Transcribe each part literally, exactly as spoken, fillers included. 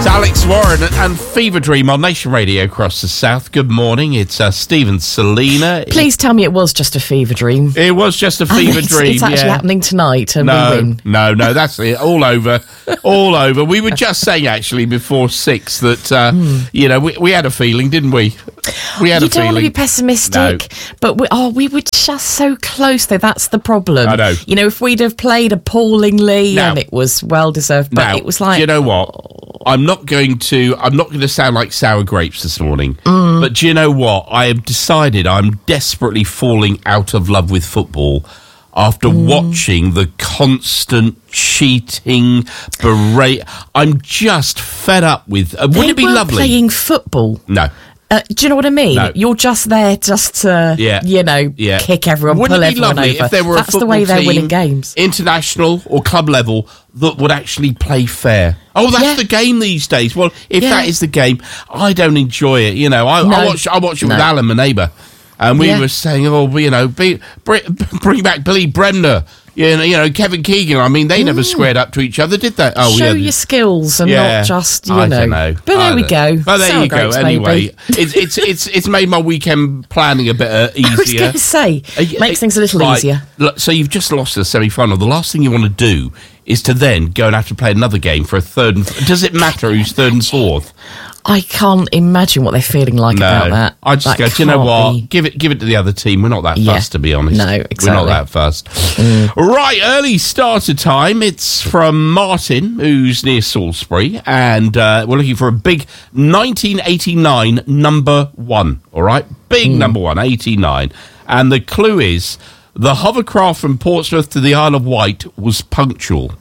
Alex Warren and Fever Dream on Nation Radio across the South. Good morning. It's uh, Stephen Selina. Please tell me it was just a fever dream. It was just a fever it's, dream. It's actually yeah. happening tonight and no, we win. No, no, that's it. All over. All over. We were just saying, actually, before six that, uh, mm. you know, we, we had a feeling, didn't we? We had you a feeling. You don't want to be pessimistic, no. but we, oh, we were just so close, though. That's the problem. I know. You know, if we'd have played appallingly now, and it was well-deserved, but now, it was like... Do you know what? I'm not going to I'm not going to sound like sour grapes this morning, mm. but do you know what? I have decided I'm desperately falling out of love with football after mm. watching the constant cheating, berate. I'm just fed up with... Uh, wouldn't they it be weren't lovely? Playing football. No. Uh, do you know what I mean? No. You're just there just to, yeah. you know, yeah. kick everyone, Wouldn't pull it be everyone lovely over. If there were That's a football the way they're team, winning games. International or club level, that would actually play fair. Oh, that's yeah. the game these days. Well, if yeah. that is the game, I don't enjoy it. You know, I, no. I watch I watch it no. with Alan, my neighbour, and we yeah. were saying, oh, you know, be, bring, bring back Billy Bremner. You know, you know, Kevin Keegan. I mean, they mm. never squared up to each other, did they? Oh, Show yeah. your skills and yeah. not just, you I know. Don't know. But there we go. Well, there Sour you go. grapes, Anyway, it's it's it's it's made my weekend planning a bit uh, easier. I was going to say, uh, makes uh, things a little right. easier. Look, so you've just lost the semi-final. The last thing you want to do is to then go and have to play another game for a third. And f- Does it matter who's third and fourth? I can't imagine what they're feeling like no, about that. I just that go, do you know what? Be... Give it give it to the other team. We're not that yeah. fussed, to be honest. No, exactly. We're not that fussed. Mm. Right, early starter time. It's from Martin, who's near Salisbury, and uh, we're looking for a big nineteen eighty-nine number one, all right? Big mm. number one, eighty-nine. And the clue is, the hovercraft from Portsmouth to the Isle of Wight was punctual.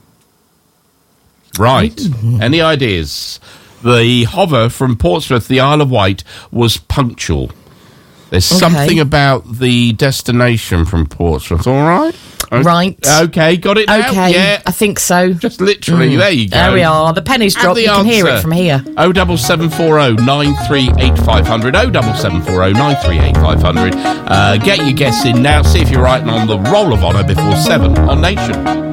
Right. Mm. Any ideas? The hover from Portsmouth to the Isle of Wight was punctual. There's okay. something about the destination from Portsmouth, all right? Okay. Right. Okay, got it now? Okay, yeah. I think so. Just literally, mm. there you go. There we are. The penny's dropped. The you answer. can hear it from here. oh double seven four oh nine three eight five hundred. oh double seven four oh nine three eight five hundred. Uh, get your guess in now. See if you're right on the roll of honour before seven on Nation.